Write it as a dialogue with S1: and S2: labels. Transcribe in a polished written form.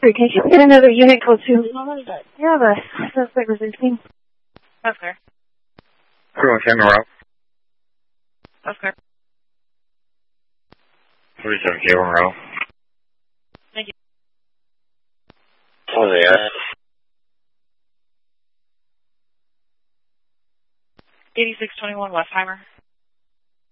S1: Can you get another unit code 2? Yeah, the suspect resisting.
S2: That's clear.
S3: Everyone, camera out.
S2: That's clear.
S3: 47K, one row.
S2: Thank you.
S3: What was they at?
S2: 8621 Westheimer.